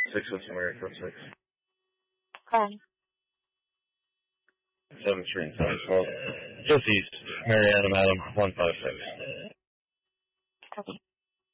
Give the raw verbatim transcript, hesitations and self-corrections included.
six with America six. Okay. Seven Street, South twelve. Just east. Mariana, Madam, one five six. Okay.